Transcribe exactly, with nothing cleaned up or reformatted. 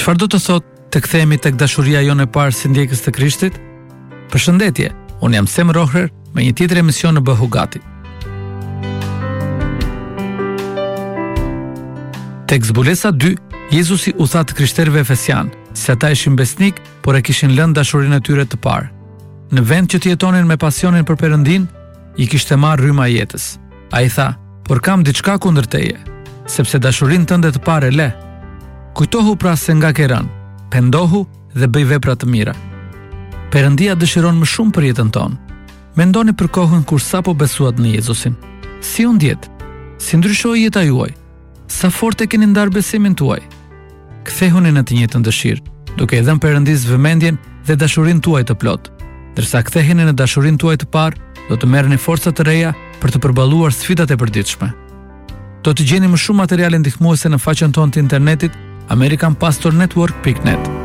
Çfarë do të thotë të kthehemi tek dashuria jonë e parë si ndjekës të Krishtit? Përshëndetje, unë jam Sem Rohrer me një tjetër emision në Bëhu Gati. Tek zbulesa dy, Jezusi u tha të krishterëve efesian, se ata ishin besnik, por e kishin lënë dashurinë e tyre të parë. Në vend që të jetonin me pasionin për Perëndin, i kishte marrë rryma e jetës. Ai tha: "Por kam diçka kundër teje, sepse dashurinë tënde të parë e le. Kujtohu pra se nga ke rënë, pendohu dhe bëj vepra të mira." Perëndia dëshiron më shumë për jetën tonë. Mendoni për kohën kur sapo besuat në Jezusin. Si u ndjet? Si ndryshoi jeta juaj? Sa fort e keni ndarë besimin tuaj? Kthehuni në të njëjtën dëshirë, duke i dhënë Perëndis vëmendjen dhe dashurinë tuaj të plotë. Ndërsa ktheheni në dashurinë tuaj të parë, do të merrni forca të reja për të përballuar sfidat e përditshme. Do të gjeni më shumë materiale ndihmuese në faqen tonë të internetit american pastor network dot net.